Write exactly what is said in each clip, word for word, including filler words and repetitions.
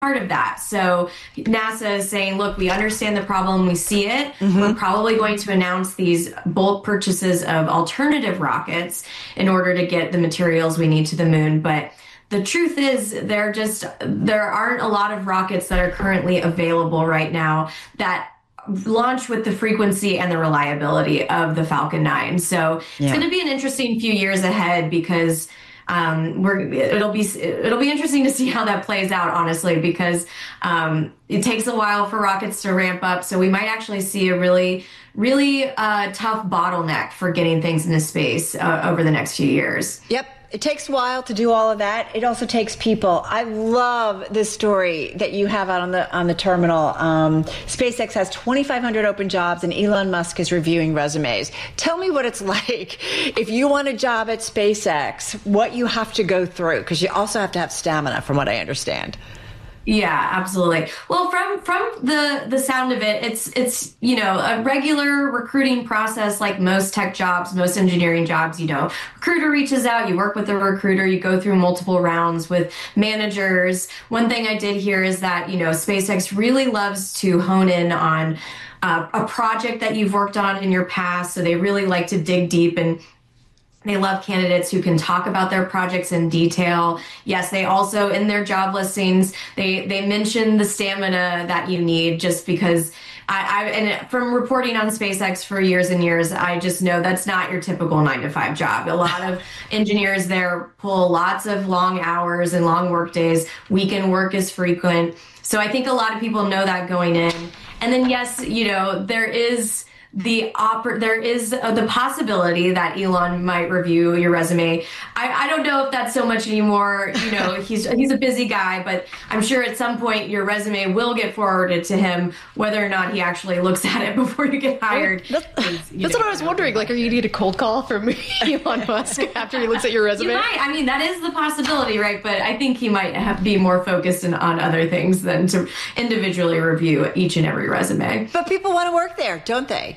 part of that. So NASA is saying, look, we understand the problem, we see it. Mm-hmm. We're probably going to announce these bulk purchases of alternative rockets in order to get the materials we need to the moon. But the truth is, there just there aren't a lot of rockets that are currently available right now that launch with the frequency and the reliability of the Falcon nine. So yeah. It's going to be an interesting few years ahead because Um, we're, it'll be it'll be interesting to see how that plays out, honestly, because um, it takes a while for rockets to ramp up. So we might actually see a really, really uh, tough bottleneck for getting things into space uh, over the next few years. Yep. It takes a while to do all of that. It also takes people. I love this story that you have out on the on the terminal. Um, SpaceX has twenty-five hundred open jobs, and Elon Musk is reviewing resumes. Tell me what it's like if you want a job at SpaceX, what you have to go through, because you also have to have stamina, from what I understand. Yeah, absolutely. Well, from from the the sound of it, it's it's you know a regular recruiting process like most tech jobs, most engineering jobs. You know, recruiter reaches out, you work with the recruiter, you go through multiple rounds with managers. One thing I did hear is that you know SpaceX really loves to hone in on uh, a project that you've worked on in your past, so they really like to dig deep and. They love candidates who can talk about their projects in detail. Yes, they also, in their job listings, they, they mention the stamina that you need just because I, I, and from reporting on SpaceX for years and years, I just know that's not your typical nine to five job. A lot of engineers there pull lots of long hours and long work days. Weekend work is frequent. So I think a lot of people know that going in. And then, yes, you know, there is... The oper- there is uh, the possibility that Elon might review your resume. I, I don't know if that's so much anymore. You know, he's he's a busy guy, but I'm sure at some point your resume will get forwarded to him, whether or not he actually looks at it before you get hired. That's, that's know, what I was wondering. Like, are you going to get a cold call from Elon Musk after he looks at your resume? You might. I mean, that is the possibility, right? But I think he might have, be more focused in, on other things than to individually review each and every resume. But people want to work there, don't they?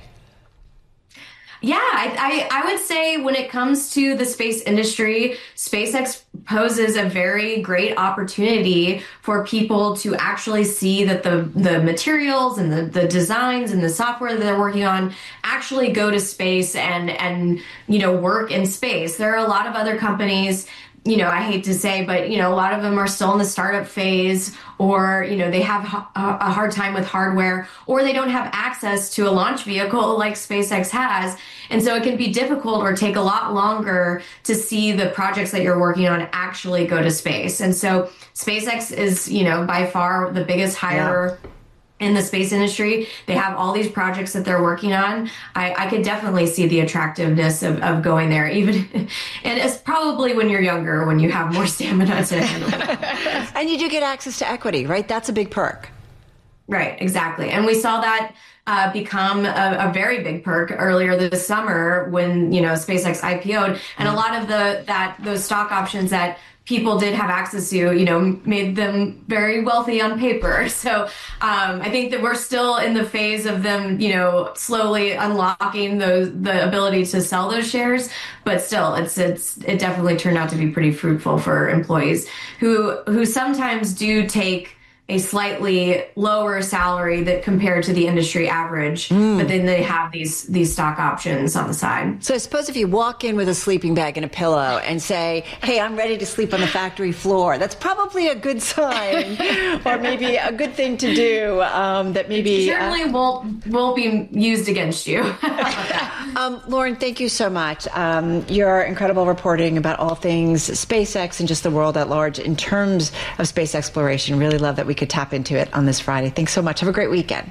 Yeah, I, I, I would say when it comes to the space industry, SpaceX poses a very great opportunity for people to actually see that the, the materials and the, the designs and the software that they're working on actually go to space and, and, you know, work in space. There are a lot of other companies, you know, I hate to say, but, you know, a lot of them are still in the startup phase, or, you know, they have a hard time with hardware, or they don't have access to a launch vehicle like SpaceX has. And so it can be difficult or take a lot longer to see the projects that you're working on actually go to space. And so SpaceX is, you know, by far the biggest hire yeah. in the space industry. They have all these projects that they're working on. I, I could definitely see the attractiveness of, of going there, even, and it's probably when you're younger, when you have more stamina to handle it. And you do get access to equity, right? That's a big perk. Right, exactly. And we saw that uh, become a, a very big perk earlier this summer when, you know, SpaceX I P O'd, and a lot of the that those stock options that people did have access to, you know, made them very wealthy on paper. So um, I think that we're still in the phase of them, you know, slowly unlocking those the ability to sell those shares. But still, it's it's it definitely turned out to be pretty fruitful for employees who who sometimes do take a slightly lower salary that compared to the industry average, mm. but then they have these these stock options on the side. So I suppose if you walk in with a sleeping bag and a pillow and say, hey, I'm ready to sleep on the factory floor, that's probably a good sign, or maybe a good thing to do. Um, that maybe it certainly uh, won't won't be used against you. um, Lauren, thank you so much. Um, your incredible reporting about all things SpaceX and just the world at large in terms of space exploration. Really love that we could tap into it on this Friday. Thanks so much. Have a great weekend.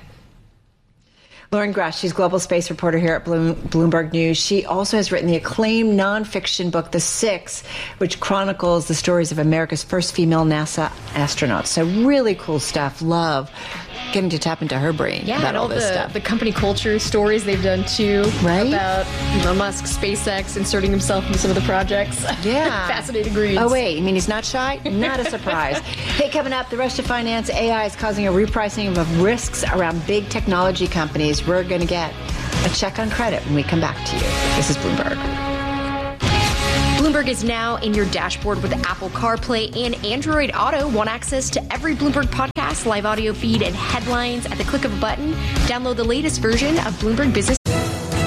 Lauren Gresh, she's global space reporter here at Bloom, Bloomberg News. She also has written the acclaimed nonfiction book, The Six, which chronicles the stories of America's first female NASA astronauts. So really cool stuff. Love getting to tap into her brain yeah, about all, all this the, stuff. The company culture stories they've done too, right? About Elon Musk, SpaceX, inserting himself into some of the projects. Yeah. Fascinating reads. Oh, wait, you mean he's not shy? Not a surprise. Hey, coming up, the rush to finance. A I is causing a repricing of risks around big technology companies. We're going to get a check on credit when we come back to you. This is Bloomberg. Bloomberg Bloomberg is now in your dashboard with Apple CarPlay and Android Auto. Want access to every Bloomberg podcast, live audio feed, and headlines at the click of a button? Download the latest version of Bloomberg Business